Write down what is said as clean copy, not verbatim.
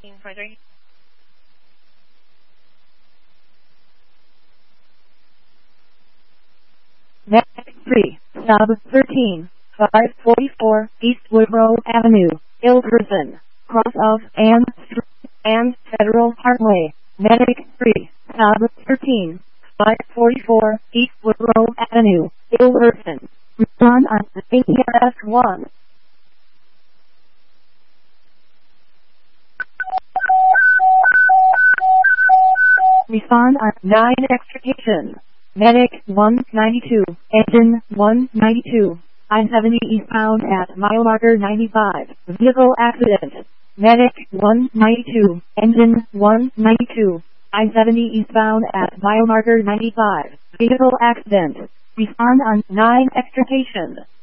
Further. Next 3, sub 13, 544 East Woodrow Avenue, Ilverson, cross of Ann Street and Federal Highway. Medic 3, sub 13, 544 East Woodrow Avenue, Ilverson. Respond on APS 1. Respond on 9 extrication. Medic 192, engine 192, I-70 eastbound at mile marker 95, vehicle accident. Medic 192, engine 192, I-70 eastbound at mile marker 95, vehicle accident. Respond on 9 extrication.